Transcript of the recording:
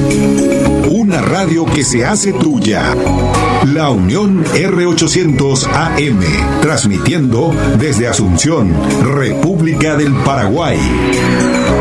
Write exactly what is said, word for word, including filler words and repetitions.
Una radio que se hace tuya. La Unión R ochocientos A M, transmitiendo desde Asunción, República del Paraguay.